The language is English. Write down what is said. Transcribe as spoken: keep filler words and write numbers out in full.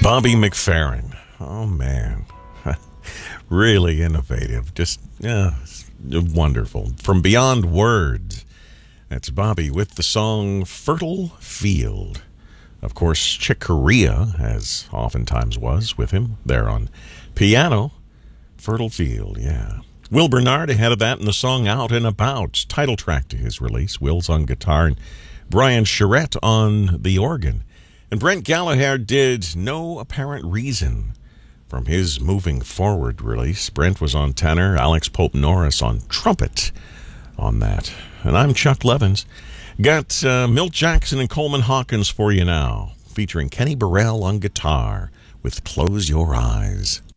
Bobby McFerrin. Oh, man. Really innovative. Just, yeah, wonderful. From Beyond Words. That's Bobby with the song Fertile Field. Of course, Chick Corea, as oftentimes was with him, there on piano. Fertile Field, yeah. Will Bernard ahead of that in the song Out and About, title track to his release. Will's on guitar and Brian Charette on the organ. And Brent Gallagher did No Apparent Reason from his Moving Forward release. Brent was on tenor, Alex Pope Norris on trumpet on that. And I'm Chuck Levins. Got uh, Milt Jackson and Coleman Hawkins for you now, featuring Kenny Burrell on guitar with Close Your Eyes.